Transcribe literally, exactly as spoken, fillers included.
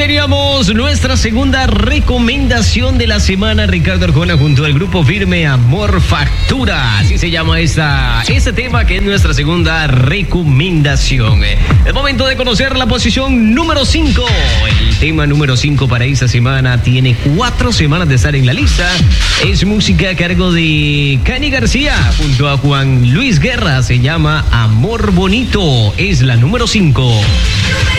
teníamos nuestra segunda recomendación de la semana. Ricardo Arjona junto al grupo Firme, Amor Factura. Así se llama esta, este tema, que es nuestra segunda recomendación. Es momento de conocer la posición número cinco. El tema número cinco para esta semana tiene cuatro semanas de estar en la lista. Es música a cargo de Cani García junto a Juan Luis Guerra. Se llama Amor Bonito. Es la número cinco.